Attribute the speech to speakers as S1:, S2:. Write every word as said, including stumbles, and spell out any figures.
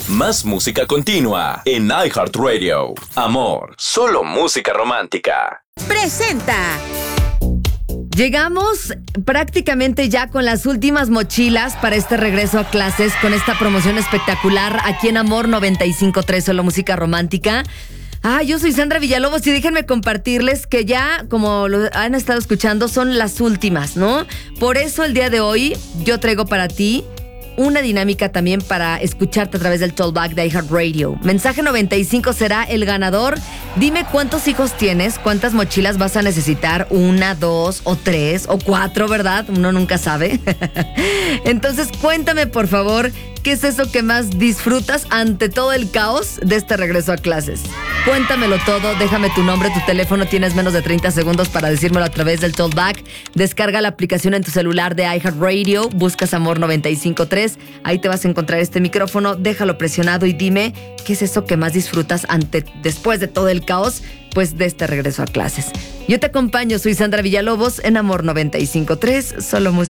S1: Más música continua en iHeartRadio. Amor, solo música romántica.
S2: Presenta.
S3: Llegamos prácticamente ya con las últimas mochilas para este regreso a clases con esta promoción espectacular aquí en Amor noventa y cinco punto tres, solo música romántica. Ah, yo soy Sandra Villalobos y déjenme compartirles que ya, como lo han estado escuchando, son las últimas, ¿no? Por eso el día de hoy yo traigo para ti una dinámica también para escucharte a través del Talkback de iHeartRadio. Mensaje noventa y cinco será el ganador. Dime cuántos hijos tienes, cuántas mochilas vas a necesitar, una, dos o tres o cuatro, ¿verdad? Uno nunca sabe. Entonces cuéntame, por favor, ¿qué es eso que más disfrutas ante todo el caos de este regreso a clases? Cuéntamelo todo, déjame tu nombre, tu teléfono, tienes menos de treinta segundos para decírmelo a través del Talkback. Descarga la aplicación en tu celular de iHeartRadio, buscas Amor noventa y cinco punto tres, ahí te vas a encontrar este micrófono, déjalo presionado y dime qué es eso que más disfrutas ante, después de todo el caos, pues de este regreso a clases. Yo te acompaño, soy Sandra Villalobos en Amor noventa y cinco punto tres, solo música.